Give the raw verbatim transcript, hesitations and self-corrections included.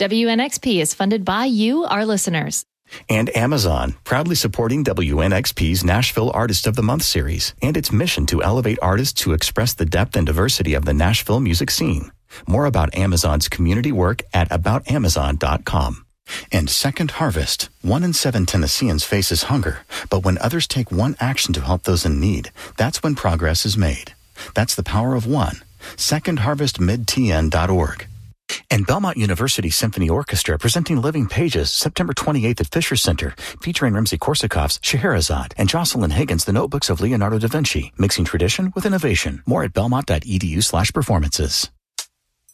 W N X P is funded by you, our listeners. And Amazon, proudly supporting W N X P's Nashville Artist of the Month series and its mission to elevate artists who express the depth and diversity of the Nashville music scene. More about Amazon's community work at about amazon dot com. And Second Harvest. One in seven Tennesseans faces hunger, but when others take one action to help those in need, that's when progress is made. That's the power of one. second harvest mid T N dot org. And Belmont University Symphony Orchestra presenting Living Pages September twenty-eighth at Fisher Center, featuring Rimsky-Korsakov's Scheherazade and Jocelyn Higgins' The Notebooks of Leonardo da Vinci, mixing tradition with innovation. More at belmont dot e d u slash performances.